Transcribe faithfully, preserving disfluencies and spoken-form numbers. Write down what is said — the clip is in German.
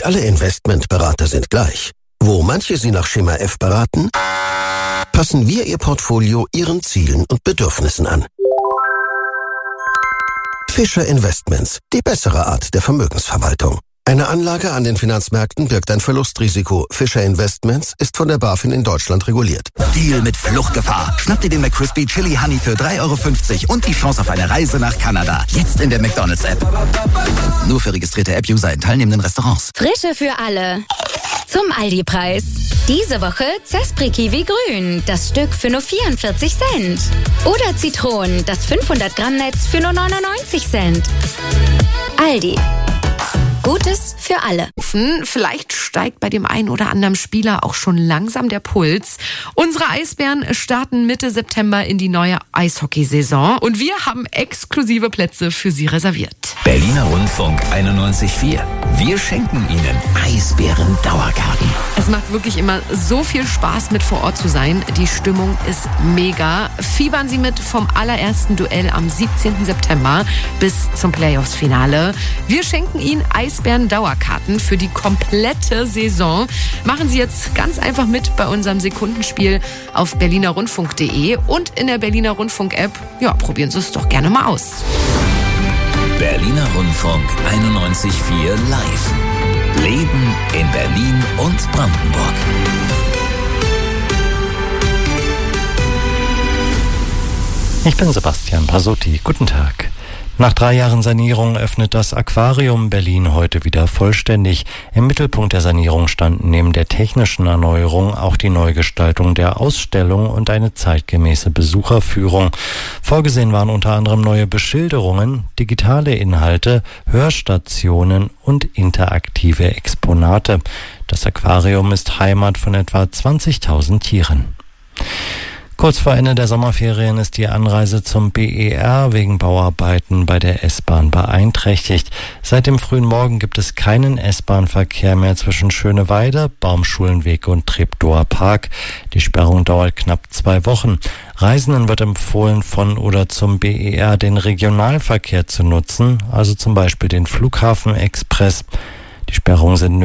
alle Investmentberater sind gleich. Wo manche Sie nach Schema F beraten, passen wir Ihr Portfolio Ihren Zielen und Bedürfnissen an. Fischer Investments, die bessere Art der Vermögensverwaltung. Eine Anlage an den Finanzmärkten birgt ein Verlustrisiko. Fischer Investments ist von der BaFin in Deutschland reguliert. Deal mit Fluchtgefahr. Schnapp dir den McCrispy Chili Honey für drei Euro fünfzig und die Chance auf eine Reise nach Kanada. Jetzt in der McDonald's-App. Nur für registrierte App-User in teilnehmenden Restaurants. Frische für alle. Zum Aldi-Preis. Diese Woche Zespri Kiwi Grün. Das Stück für nur vierundvierzig Cent. Oder Zitronen. Das fünfhundert Gramm Netz für nur neunundneunzig Cent. Aldi. Gutes für alle. Vielleicht steigt bei dem einen oder anderen Spieler auch schon langsam der Puls. Unsere Eisbären starten Mitte September in die neue Eishockeysaison und wir haben exklusive Plätze für sie reserviert. Berliner Rundfunk einundneunzig Komma vier. Wir schenken Ihnen Eisbären-Dauerkarten. Es macht wirklich immer so viel Spaß, mit vor Ort zu sein. Die Stimmung ist mega. Fiebern Sie mit vom allerersten Duell am siebzehnten September bis zum Playoffs-Finale. Wir schenken Ihnen Eisbären-Dauerkarten für die komplette Saison. Machen Sie jetzt ganz einfach mit bei unserem Sekundenspiel auf berliner rundfunk punkt de und in der Berliner Rundfunk-App. Ja, probieren Sie es doch gerne mal aus. Berliner Rundfunk einundneunzig Komma vier live. Leben in Berlin und Brandenburg. Ich bin Sebastian Pasotti. Guten Tag. Nach drei Jahren Sanierung öffnet das Aquarium Berlin heute wieder vollständig. Im Mittelpunkt der Sanierung standen neben der technischen Erneuerung auch die Neugestaltung der Ausstellung und eine zeitgemäße Besucherführung. Vorgesehen waren unter anderem neue Beschilderungen, digitale Inhalte, Hörstationen und interaktive Exponate. Das Aquarium ist Heimat von etwa zwanzigtausend Tieren. Kurz vor Ende der Sommerferien ist die Anreise zum B E R wegen Bauarbeiten bei der S-Bahn beeinträchtigt. Seit dem frühen Morgen gibt es keinen S-Bahn-Verkehr mehr zwischen Schöneweide, Baumschulenweg und Treptower Park. Die Sperrung dauert knapp zwei Wochen. Reisenden wird empfohlen, von oder zum B E R den Regionalverkehr zu nutzen, also zum Beispiel den Flughafen-Express. Die Sperrungen sind